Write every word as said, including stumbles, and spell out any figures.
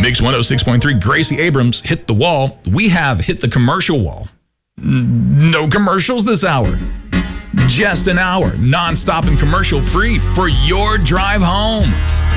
Mix one oh six point three, Gracie Abrams hit the wall. We have hit the commercial wall. No commercials this hour. Just an hour, non-stop and commercial free for your drive home.